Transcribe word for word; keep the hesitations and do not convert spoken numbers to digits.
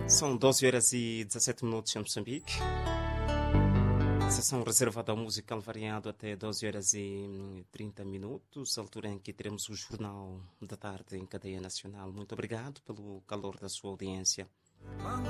São doze horas e dezassete minutos em Moçambique. Sessão reservada ao musical variado até doze horas e trinta minutos, altura em que teremos o Jornal da Tarde em cadeia nacional. Muito obrigado pelo calor da sua audiência.